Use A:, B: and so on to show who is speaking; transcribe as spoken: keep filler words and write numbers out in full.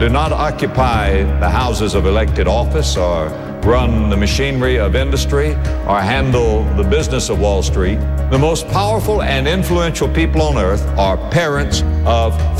A: do not occupy the houses of elected office or run the machinery of industry or handle the business of Wall Street. The most powerful and influential people on earth are parents of